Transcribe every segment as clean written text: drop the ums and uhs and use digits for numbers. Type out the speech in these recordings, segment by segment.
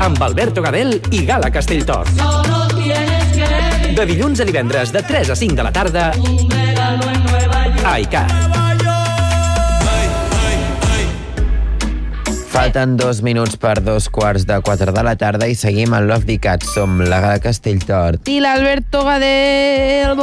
amb Alberto Gadel i Gala Castelltort. De dilluns a divendres de 3 a 5 de la tarda a ICAT. Falten 2 minuts per 3:45 de la tarda i seguim en Love the Cat. Som la Gala Castelltort. I l'Alberto Gadel.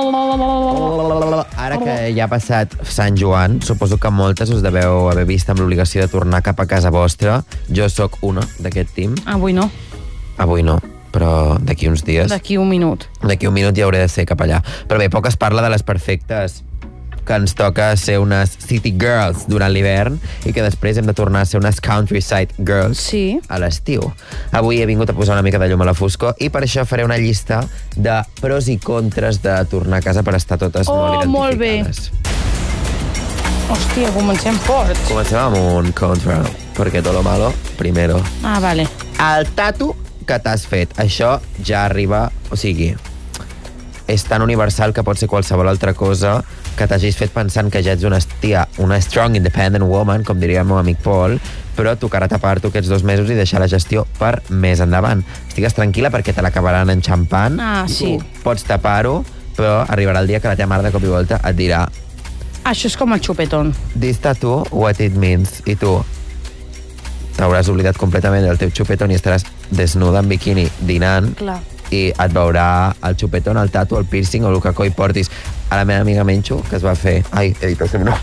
Ara que ja ha passat Sant Joan, suposo que moltes us deveu haver vist amb l'obligació de tornar cap a casa vostra. Jo sóc una d'aquest team. Avui no. Avui no, però d'aquí uns dies. D'aquí un minut. D'aquí un minut ja hauré de ser cap allà. Però bé, poc es parla de les perfectes que ens toca ser unes city girls durant l'hivern i que després hem de tornar a ser unes countryside girls a l'estiu. Avui he vingut a posar una mica de llum a la foscor i per això faré una llista de pros i contres de tornar a casa per estar totes molt identificades. Molt bé. Hòstia, comencem forts. Comencem amb un contra, perquè tot lo malo, primero. Ah, vale. El tatu que t'has fet, això ja arriba, o sigui, és tan universal que pot ser qualsevol altra cosa que t'hagis fet pensant que ja ets una strong independent woman, com diria el meu amic Paul, però tocarà tapar-t'ho aquests 2 mesos i deixar la gestió per més endavant. Estigues tranquil·la perquè te l'acabaran enxampant. Ah, sí. Tu pots tapar-ho, però arribarà el dia que la teva mare de cop i volta et dirà això és com el xupetón. this tattoo, what it means. I tu t'hauràs oblidat completament del teu xupetón i estaràs desnuda en biquini dinant. Clar. I et veurà el xupetón, el tatu, el piercing o el que coi portis. A la meva amiga Menxo, que es va fer... Ai, he dit el seu nom.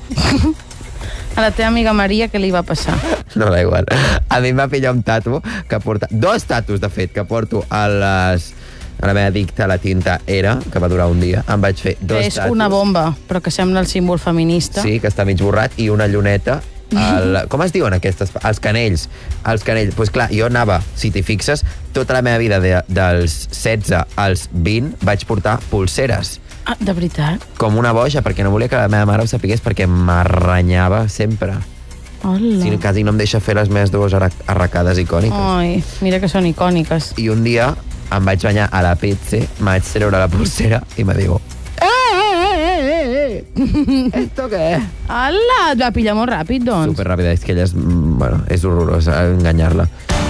A la teva amiga Maria, què li va passar? No, da igual. A mi em va pillar un tatu que porta... 2 tatus, de fet, que porto a les... A la meva dicta, la tinta era, que va durar un dia. Em vaig fer 2 tatus. És una bomba, però que sembla el símbol feminista. Sí, que està mig borrat, i una lluneta. Com es diuen aquestes? Els canells. Els canells. Doncs clar, jo anava, si t'hi fixes, tota la meva vida dels 16 als 20 vaig portar pulseres. Ah, de veritat? Com una boja, perquè no volia que la meva mare ho sapigués, perquè m'arrenyava sempre. Hola. Si quasi no em deixa fer les meves 2 arracades icòniques. Ai, mira que són icòniques. I un dia em vaig banyar a la Pizze, me vaig treure la pulsera i me diu ¿esto qué es? Ala, et va pillar molt ràpid, doncs. Superràpida, és que ella és... Bueno, és horrorós enganyar-la.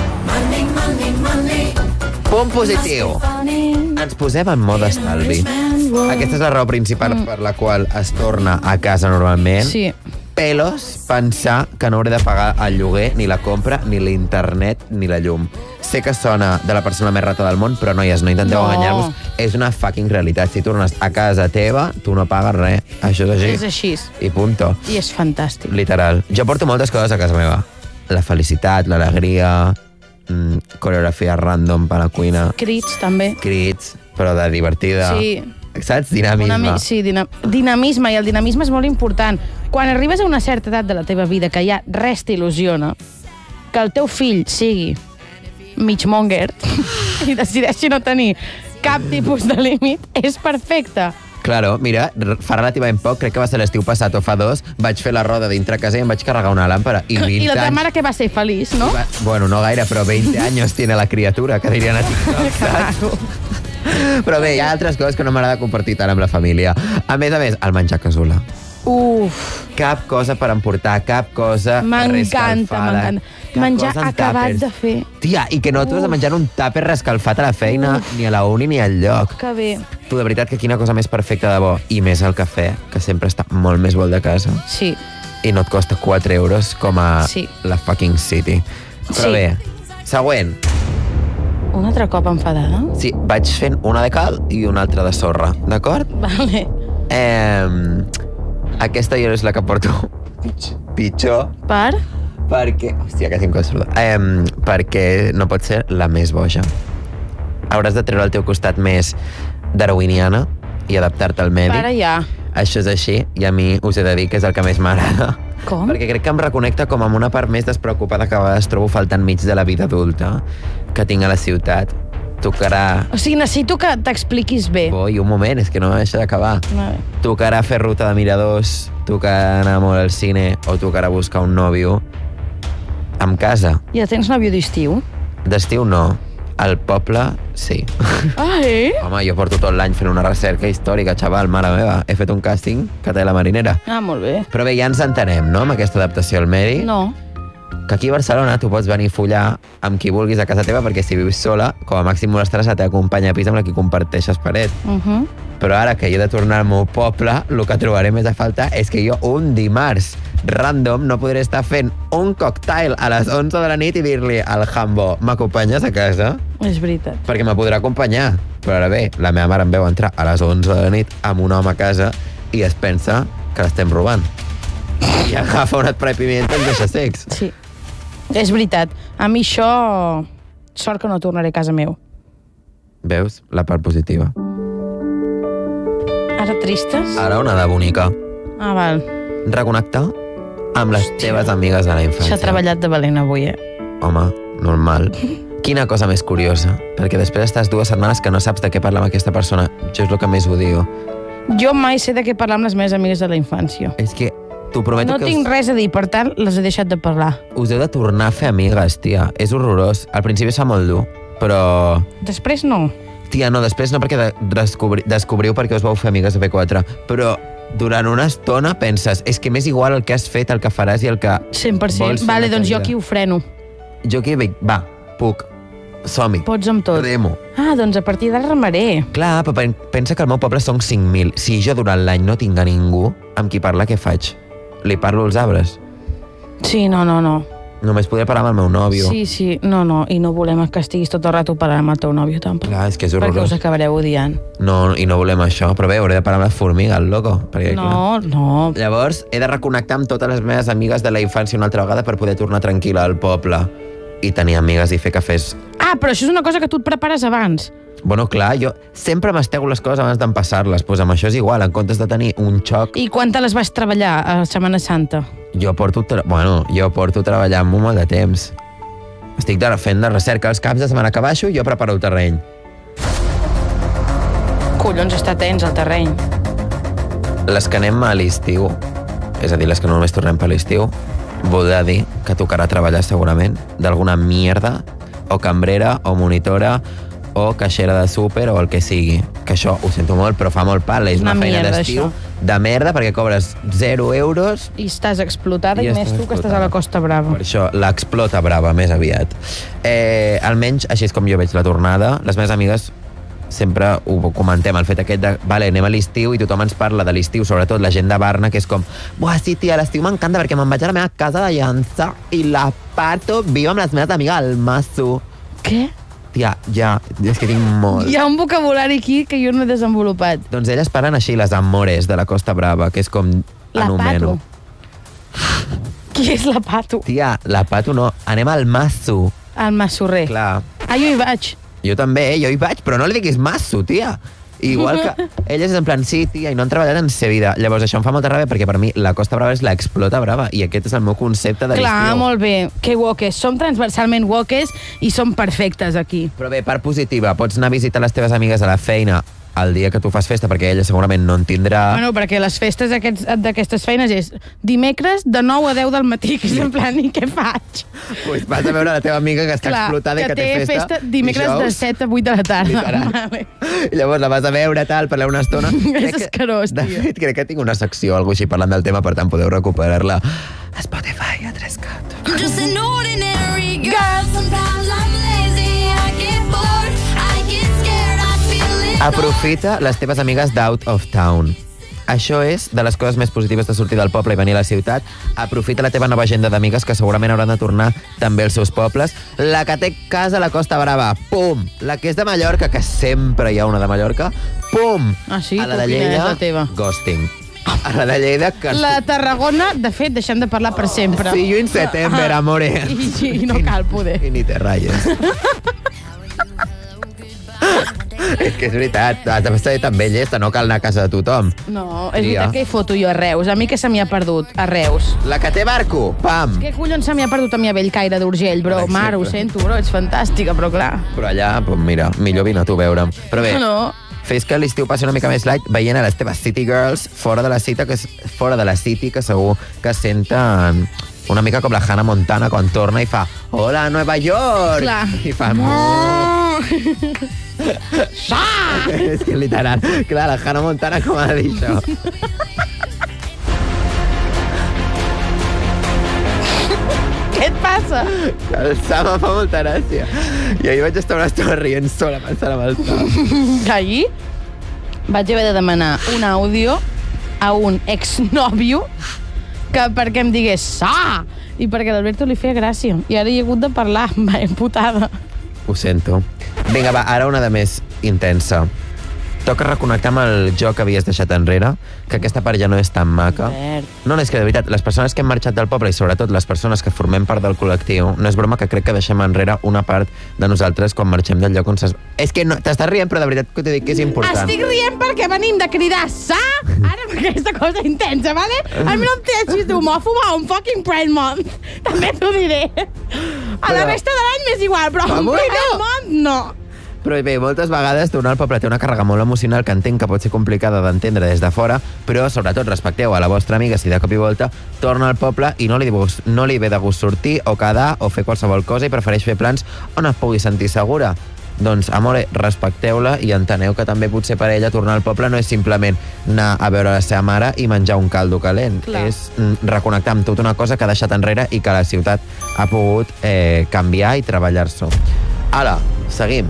Punt positiu. Ens posem en mode estalvi. Aquesta és la raó principal per la qual es torna a casa normalment. Sí. Pelos pensar que no hauré de pagar el lloguer, ni la compra, ni l'internet, ni la llum. Sé que sona de la persona més rata del món, però noies, no intenteu enganyar-vos. És una fucking realitat. Si tornes a casa teva, tu no pagues res. Això és així. És així. I punto. I és fantàstic. Literal. Jo porto moltes coses a casa meva. La felicitat, l'alegria, coreografia random per a la cuina. Crits, també. Crits, però de divertida. Sí. Saps? Dinamisme. Sí, dinamisme, i el dinamisme és molt important. Quan arribes a una certa edat de la teva vida que ja res t'il·lusiona, que el teu fill sigui mig monger i decideixi no tenir cap tipus de límit, és perfecte. Claro, mira, fa relativament poc, crec que va ser l'estiu passat o fa 2, vaig fer la roda dintre casa i em vaig carregar una làmpara. I 20 I la teva anys... mare que va ser feliç, no? Bueno, no gaire, però 20 anys tiene la criatura, que dirien a TikTok, saps? Però bé, hi ha altres coses que no m'agrada compartir tant amb la família. A més, el menjar casolà. Uf. Cap cosa per emportar, cap cosa m'encanta. Menjar acabat de fer. Tia, i que no t'ho has de menjar en un tàper rescalfat a la feina, ni a la uni, ni al lloc. Que bé. Tu, de veritat, que quina cosa més perfecta de bo. I més el cafè, que sempre està molt més bo de casa. Sí. I no et costa 4 euros com a la fucking city. Però bé, següent. Un altre cop enfadada? Sí, vaig fent una de cal i una altra de sorra, d'acord? Vale. Aquesta jo és la que porto pitjor. Per? Perquè... Hòstia, que tinc cosa sorda. Perquè no pot ser la més boja. Hauràs de treure el teu costat més darwiniana i adaptar-te al medi. Para ja. Això és així, i a mi us he de dir que és el que més m'agrada. Com? Perquè crec que em reconnecta com amb una part més despreocupada que a vegades trobo faltant mig de la vida adulta que tinc a la ciutat. Tocarà... O sigui, necessito que t'expliquis bé. Ui, un moment, és que no m'ha d'acabar. Vale. Tocarà fer ruta de miradors, tocarà anar molt al cine o tocarà buscar un nòvio en casa. Ja tens nòvio d'estiu? D'estiu no. Al poble, sí. Ah, eh? Home, jo porto tot l'any fent una recerca històrica, xaval, mare meva. He fet un càsting que té la marinera. Ah, molt bé. Però bé, ja ens entenem, no?, amb aquesta adaptació al medi. No. que aquí a Barcelona tu pots venir a follar amb qui vulguis a casa teva, perquè si vius sola, com a màxim molestaràs la teva companya de pis amb la que comparteixes paret. Però ara que jo he de tornar al meu poble, el que trobaré més a falta és que jo un dimarts random no podré estar fent un cocktail a les 11 de la nit i dir-li al Jambo, m'acompanyes a casa? És veritat. Perquè me podrà acompanyar. Però ara bé, la meva mare em veu entrar a les 11 de la nit amb un home a casa i es pensa que l'estem robant. I agafa un esprai pimienta i em deixa secs. Sí, és veritat. A mi això... Sort que no tornaré a casa meu. Veus? La part positiva. Ara tristes? Ara una de bonica. Ah, val. Reconnectar amb les teves amigues de la infància. S'ha treballat de valent avui, Home, normal. Quina cosa més curiosa, perquè després estàs 2 setmanes que no saps de què parlar amb aquesta persona. Jo és el que més odio. Jo mai sé de què parlar amb les meves amigues de la infància. És que t'ho prometo no que tinc res a dir, per tant, les he deixat de parlar. Us heu de tornar a fer amigues, tia. És horrorós. Al principi es fa molt dur, però... Després no. Tia, no, després no, perquè descobriu perquè us vau fer amigues de P4, però durant una estona penses, és que m'és igual el que has fet, el que faràs i el que 100%. Vale, doncs jo aquí ho freno. Jo aquí dic, va, puc, som-hi. Pots amb tot. Remo. Ah, doncs a partir d'ara remaré. Clar, però pensa que al meu poble són 5.000. Si jo durant l'any no tinc a ningú amb qui parlar, què faig? Li parlo als arbres? Sí, no. Només podré parlar amb el meu nòvio. Sí, no, i no volem que estiguis tot el rato parlant amb el teu nòvio, tampoc. Clar, és que és horrorós. Perquè us acabareu odiant. No, i no volem això, però bé, hauré de parlar amb les formigues, loco. Perquè, no. Llavors, he de reconnectar amb totes les meves amigues de la infància una altra vegada per poder tornar tranquil·la al poble i tenir amigues i fer cafès. Ah, però això és una cosa que tu et prepares abans. Bueno, clar, jo sempre m'estego les coses abans d'empassar-les, doncs amb això és igual, en comptes de tenir un xoc... I quan te les vas treballar a Setmana Santa? Jo porto treballant molt de temps. Estic fent de recerca els caps de setmana que baixo i jo preparo el terreny. Collons, està tens el terreny. Les que anem a l'estiu, és a dir, les que només tornem per l'estiu, voldrà dir que tocarà treballar segurament d'alguna mierda, o cambrera, o monitora, o caixera de súper, o el que sigui. Que això, ho sento molt, però fa molt pal. És una feina d'estiu de merda, perquè cobres 0 euros... I estàs explotada, i més tu que estàs a la Costa Brava. Per això, l'explota brava, més aviat. Almenys, així és com jo veig la tornada. Les meves amigues sempre ho comentem, el fet aquest de, vale, anem a l'estiu i tothom ens parla de l'estiu, sobretot la gent de Barna, que és com, buah, sí, tia, l'estiu m'encanta perquè me'n vaig a la meva casa de Llança i la parto viu amb les meves amigues al masso. Què? Tia, ja, és que tinc molt. Hi ha un vocabulari aquí que jo no he desenvolupat. Doncs elles parlen així, les amores de la Costa Brava, que és com anomeno. Qui és la Pato? Tia, la Pato no, anem al masso. Al massorrer. Clar. Ah, jo hi vaig. Jo també, jo hi vaig, però no li diguis masso, tia. Igual que elles és en plan, sí, tia, i no han treballat en sa vida. Llavors això em fa molta ràbia perquè per mi la Costa Brava és l'explota brava i aquest és el meu concepte de l'estiu. Clar, molt bé. Que wokes. Som transversalment wokes i som perfectes aquí. Però bé, part positiva, pots anar a visitar les teves amigues a la feina el dia que tu fas festa, perquè ella segurament no en tindrà... Bueno, perquè les festes d'aquestes feines és dimecres de 9 a 10 del matí, que és en plan, i què faig? Pues vas a veure la teva amiga que està explotada i que té festa dimecres de 7 a 8 de la tarda. Vale. I llavors la vas a veure, tal, parlar una estona. És escarós, tio. De fet, crec que tinc una secció o alguna així parlant del tema, per tant podeu recuperar-la a Spotify, a 3cat. I'm just an ordinary girl. Sometimes I'm lazy, I get bored, I get scared, I feel it. Aprofita les teves amigues d'out of town. Això és de les coses més positives de sortir del poble i venir a la ciutat. Aprofita la teva nova agenda d'amigues que segurament hauran de tornar també als seus pobles. La que té casa a la Costa Brava, pum! La que és de Mallorca, que sempre hi ha una de Mallorca, pum! Ah, sí? A la de Lleida, ghosting. A la de Lleida... La de Tarragona, de fet, deixem de parlar per sempre. See you in September, amore. I no cal poder. I ni te ratlles. És que és veritat, has de ser també llesta, no cal anar a casa de tothom. No, és veritat que hi foto jo a Reus. A mi què se m'hi ha perdut? A Reus. La que té barco, pam! Què collons se m'hi ha perdut a mi a Bellcaire d'Urgell, bro? Mare, ho sento, bro, ets fantàstica, però clar. Però allà, doncs mira, millor vine tu a veure'm. Però bé, fes que l'estiu passi una mica més light veient a les teves City Girls fora de la City, que segur que senten una mica com la Hannah Montana quan torna i fa hola, Nueva York! Clar. I fa... És que literal, clar, la Hannah Montana com ha de dir això? Què et passa? El Sam em fa molta gràcia. I ahir vaig estar una estona rient sola pensant amb el Sam. Ahir vaig haver de demanar un àudio a un exnòvio perquè em digués sa! I perquè l'Alberto li feia gràcia. I ara hi he hagut de parlar. Va, putada. Ho sento. Vinga, va, ara una de més intensa. Toca reconnectar amb el joc que havies deixat enrere, que aquesta part ja no és tan maca. No, és que de veritat, les persones que hem marxat del poble i sobretot les persones que formem part del col·lectiu, no és broma que crec que deixem enrere una part de nosaltres quan marxem del lloc on s'es... És que no, t'estàs rient, però de veritat que t'he dit que és important. Estic rient perquè venim de cridar sa ara amb aquesta cosa intensa, vale? A mi no em deixis d'homòfoba a un fucking Pride Month. També t'ho diré. A la resta de l'any m'és igual, però un Pride Month no. Però bé, moltes vegades tornar al poble té una càrrega molt emocional que entenc que pot ser complicada d'entendre des de fora, però sobretot respecteu a la vostra amiga si de cop i volta torna al poble i no li ve de gust sortir o quedar o fer qualsevol cosa i prefereix fer plans on es pugui sentir segura. Doncs, amore, respecteu-la i enteneu que també potser per ella tornar al poble no és simplement anar a veure la seva mare i menjar un caldo calent. Clar. És reconnectar amb tota una cosa que ha deixat enrere i que la ciutat ha pogut canviar i treballar-s'ho. Ara, seguim.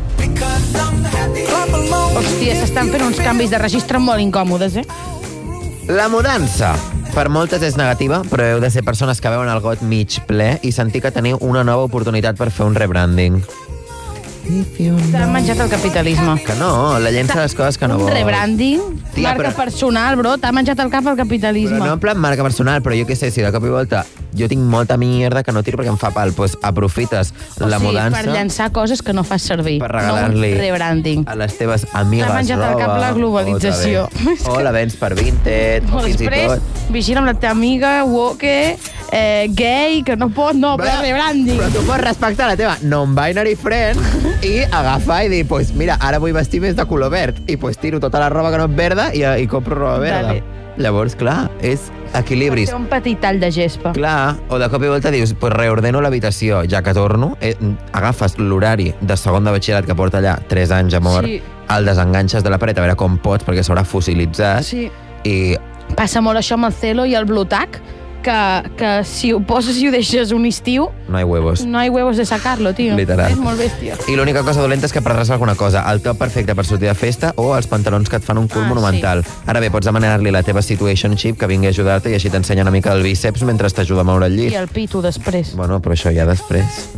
Hòstia, s'estan fent uns canvis de registre molt incòmodes, La mudança. Per moltes és negativa, però heu de ser persones que veuen el got mig ple i sentir que teniu una nova oportunitat per fer un rebranding. T'ha menjat el capitalisme. Que no, la llença les coses que no vols. Un rebranding, Tia, marca personal, bro, t'ha menjat el cap el capitalisme. Però no en plan marca personal, però jo què sé, si de cop i volta jo tinc molta mierda que no tiro perquè em fa pal, doncs aprofites la mudança per llençar coses que no fas servir. per regalar-li no un rebranding. a les teves amigues T'ha menjat el cap la globalització. O la vens per Vinted, o fins i Després, tot... vigila amb la teva amiga, woke, gay, que no pot, no, però rebranding. Però tu pots respectar la teva non-binary friend i agafar i dir, pues mira, ara vull vestir més de color verd i pues tiro tota la roba que no és verda i compro roba verda. Dale. Llavors, clar, és equilibris. Fer un petit tall de gespa. Clar, o de cop i volta dius, pues reordeno l'habitació, ja que torno, agafes l'horari de segon de batxillerat que porta allà 3 anys, amor, Sí. el desenganxes de la paret a veure com pots, perquè s'haurà fossilitzat, Sí. i Passa molt això amb el Celo i el Blutac, que si ho poses i ho deixes un estiu, no hi huevos. no hay huevos de sacarlo, tio. Literal. És molt bèstia. I l'única cosa dolenta és que perdràs alguna cosa, el top perfecte per sortir de festa o els pantalons que et fan un cul monumental. Sí. Ara bé, pots demanar-li a la teva situationship que vingui a ajudar-te i així t'ensenya una mica el bíceps mentre t'ajuda a moure el llit. I el pito després. Bueno, però això ja després.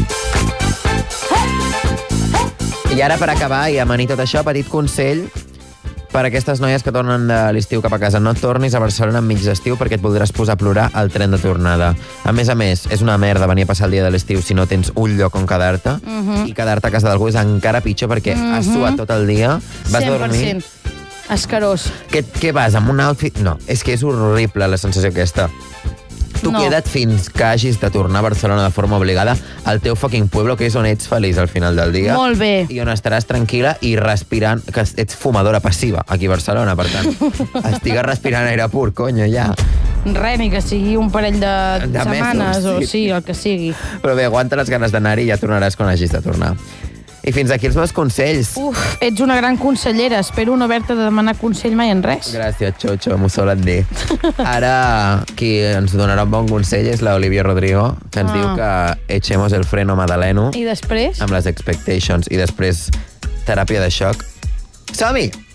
I ara, per acabar i amanir tot això, petit consell per a aquestes noies que tornen de l'estiu cap a casa. No et tornis a Barcelona enmig d'estiu perquè et voldràs posar a plorar al tren de tornada. A més, és una merda venir a passar el dia de l'estiu si no tens un lloc on quedar-te, i quedar-te a casa d'algú és encara pitjor perquè has suat tot el dia, vas 100%. dormir... Escarós. Què vas, amb un outfit? No, és que és horrible la sensació aquesta. Tu No. queda't fins que hagis de tornar a Barcelona de forma obligada al teu fucking pueblo, que és on ets feliç al final del dia. Molt bé. I on estaràs tranquil·la i respirant, que ets fumadora passiva aquí a Barcelona, per tant. Estigues respirant aire pur, conyo, ja. Res, ni que sigui un parell de setmanes, mesos, o sí. sí, el que sigui. Però bé, aguanta les ganes d'anar-hi i ja tornaràs quan hagis de tornar. I fins aquí els meus consells. Ets una gran consellera. Espero no haver-te de demanar consell mai en res. Gràcies, Xocho, m'ho solen dir. Ara, qui ens donarà un bon consell és l'Olivia Rodrigo, que ens diu que echemos el freno Madaleno I després? amb les expectations i després teràpia de xoc. Som-hi!